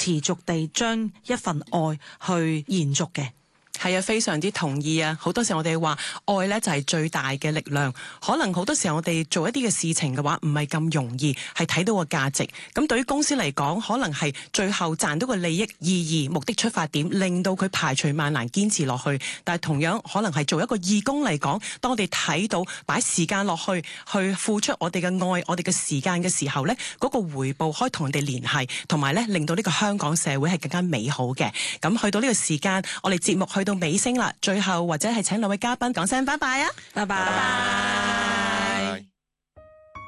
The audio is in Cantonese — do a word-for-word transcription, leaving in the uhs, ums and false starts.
持續地將一份愛去延續嘅。 係啊，非常之同意啊！好多時候我哋話愛咧就係最大嘅力量，可能好多時候我哋做一啲嘅事情嘅話，唔係咁容易係睇到個價值。咁對於公司嚟講，可能係最後賺到個利益、意義、目的出發點，令到佢排除萬難堅持落去。但係同樣可能係做一個義工嚟講，當我哋睇到擺時間落去，去付出我哋嘅愛、我哋嘅時間嘅時候咧，嗰個回報可以同人哋聯繫，同埋咧令到呢個香港社會係更加美好嘅。咁去到呢個時間，我哋節目去到尾聲啦，最後或者係請兩位嘉賓講聲拜拜啊！ 拜拜。